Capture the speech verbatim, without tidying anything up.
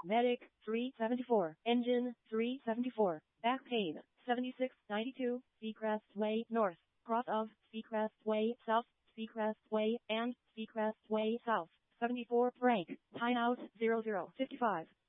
Medic, three seventy-four. Engine, three seventy-four. Back pain, seventy-six ninety-two. Seacrest Way, North. Cross of, Seacrest Way, South. Seacrest Way, and Seacrest Way, South. seventy-four. Break. Time out, zero zero fifty-five.